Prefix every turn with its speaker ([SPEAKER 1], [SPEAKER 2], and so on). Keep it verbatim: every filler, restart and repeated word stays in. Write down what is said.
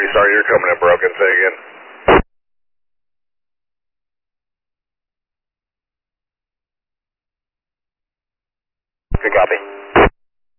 [SPEAKER 1] sorry, you're coming in broken. Say again. Good copy.